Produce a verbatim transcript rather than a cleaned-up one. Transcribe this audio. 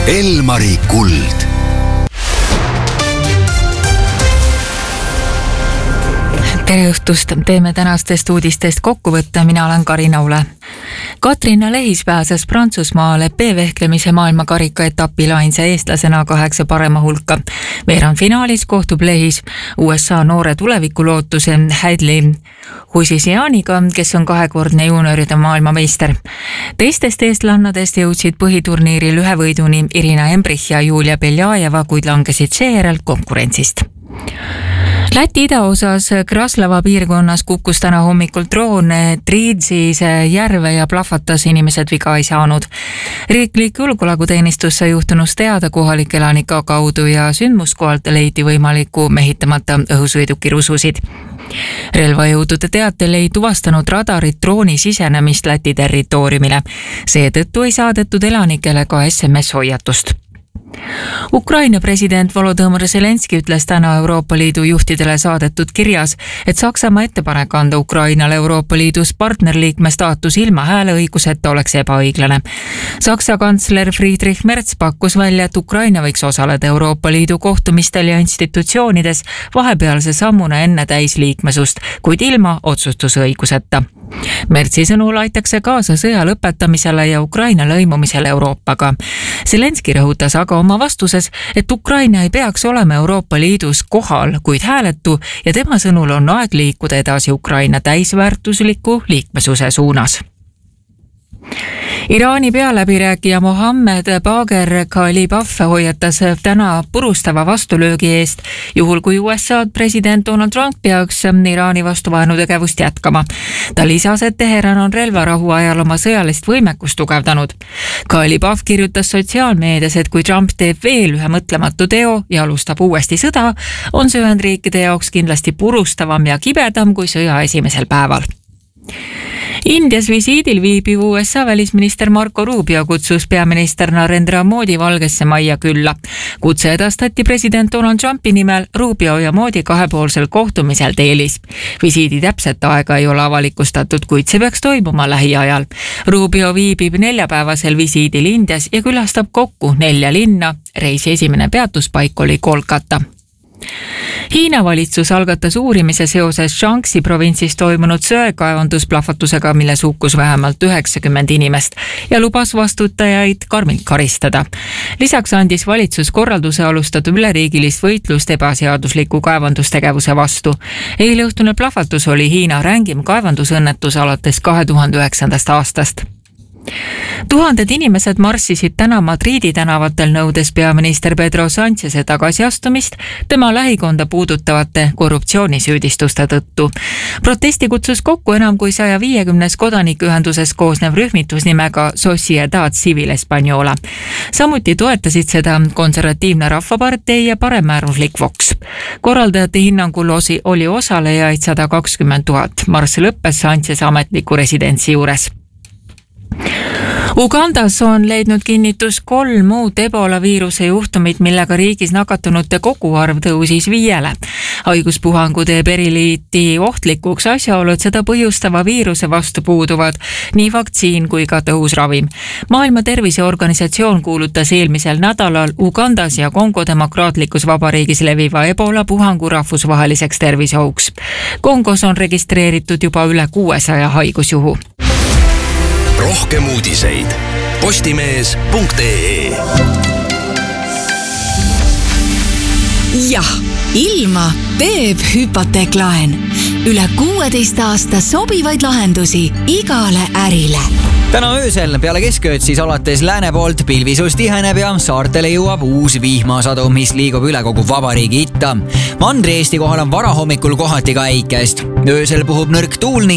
Elmari kuld. Tere õhtust, teeme tänastest uudistest kokkuvõtte, mina olen Karina Ule. Katrina Lehis pääses Prantsusmaale epee-vehklemise maailmakarika etapil ainsa eestlasena kaheksa parema hulka. Veerandfinaalis kohtub Lehis U S A noore tulevikulootuse Hadley Husisianiga, kes on kahekordne juunioride maailmameister. Teistest eestlannadest jõudsid põhiturniiril ühe võiduni Irina Embrich ja Julia Beljajeva, kuid langesid seejärel konkurentsist. Läti idaosas Kraslava piirkonnas kukkus täna hommikul droon Triidsis järve ja plahvatas, inimesed viga ei saanud. Riiklik julgeolekuteenistus sai juhtunust teada kohalike elanika kaudu ja sündmuskohalt leiti võimaliku mehitamata õhusõiduki rususid. Relvajõudude teatel ei tuvastanud radarit drooni sisenemist Läti territooriumile. Seetõttu ei saadetud elanikele ka S M S-hoiatust. Ukraina president Volodõmõr Zelenski ütles täna Euroopa Liidu juhtidele saadetud kirjas, et Saksamaa ettepanek anda Ukrainale Euroopa Liidus partnerliikme staatus ilma hääleõiguseta oleks ebaõiglane. Saksa kantsler Friedrich Merz pakkus välja, et Ukraina võiks osaleda Euroopa Liidu kohtumistel ja institutsioonides vahepealse sammuna enne täisliikmesust, kuid ilma otsustusõiguseta. Merzi sõnul aitakse kaasa sõja lõpetamisele ja Ukraina lõimumisele Euroopaga. Zelenski rõhutas aga oma vastuses, et Ukraina ei peaks olema Euroopa Liidus kohal, kuid hääletu ja tema sõnul on aeg liikuda edasi Ukraina täisväärtusliku liikmesuse suunas. Iraani pealäbirääkija Mohammed Bagher Ghalibaf hoiatas täna purustava vastulöögi eest, juhul kui U S A president Donald Trump peaks Iraani vastu vaenutegevust jätkama. Ta lisas, et Teheran on relvarahu ajal oma sõjalist võimekust tugevdanud. Ghalibaf kirjutas sotsiaalmeedias, et kui Trump teeb veel ühe mõtlematu teo ja alustab uuesti sõda, on see Ühendriikide jaoks kindlasti purustavam ja kibedam kui sõja esimesel päeval. Indias visiidil viibiv U S A välisminister Marco Rubio kutsus peaminister Narendra Modi Valgesse Majja külla. Kutse edastati president Donald Trumpi nimel Rubio ja Modi kahepoolsel kohtumisel Delhis. Visiidi täpset aega ei ole avalikustatud, kuid see peaks toimuma lähiajal. Rubio viibib neljapäevasel visiidil Indias ja külastab kokku nelja linna. Reisi esimene peatuspaik oli Kolkata. Hiina valitsus algatas uurimise seoses Shaanxi provintsis toimunud söekaevandusplahvatusega, milles hukkus vähemalt üheksakümmend inimest ja lubas vastutajaid karmilt karistada. Lisaks andis valitsus korralduse alustada üleriigilist võitlust ebaseadusliku kaevandustegevuse vastu. Eileõhtune plahvatus oli Hiina rängim kaevandusõnnetus alates kahe tuhande üheksandast aastast. Tuhanded inimesed marssisid täna Madridi tänavatel nõudes peaminister Pedro Sáncheze tagasiastumist tema lähikonda puudutavate korruptsioonisüüdistuste tõttu. Protesti kutsus kokku enam kui saja viiekümnes kodanikuühenduses koosnev rühmitus nimega Sociedad Civil Española. Samuti toetasid seda konservatiivne rahvapartei ja paremäärmuslik Vox. Korraldajate hinnangul osi oli osalejaid sada kakskümmend tuhat. Marss lõppes Sáncheze ametliku residentsi juures. Ugandas on leidnud kinnitus kolm muud ebola viiruse juhtumit, millega riigis nakatunute koguarv tõusis viiele. Haiguspuhangu teeb eriliiti ohtlikuks asjaolu, et seda põhjustava viiruse vastu puuduvad nii vaktsiin kui ka tõhus ravim. Maailma Terviseorganisatsioon kuulutas eelmisel nädalal Ugandas ja Kongo demokraatlikus vabariigis leviva ebola puhangu rahvusvaheliseks terviseohuks. Kongos on registreeritud juba üle kuuesaja haigusjuhu. Rohkem uudiseid postimees punkt ee. Jah, ilma teeb hüpoteeklaen. Üle kuueteist aasta sobivaid lahendusi igale ärile. Täna öösel peale keskööd siis alates lääne poolt pilvisus tiheneb ja saartele jõuab uus vihmasadu, mis liigub üle kogu vabariigi itta. Mandri Eesti kohal on varahommikul kohati ka äikest. Öösel puhub nõrk tuul ning